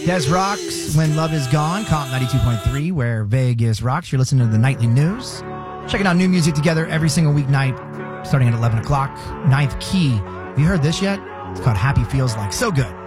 Des rocks When Love Is Gone, Comp 92.3, where Vegas rocks. You're listening to the Nightly News. Checking out new music together every single weeknight, starting at 11 o'clock. Ninth Key. Have you heard this yet? It's called Happy Feels Like. So good.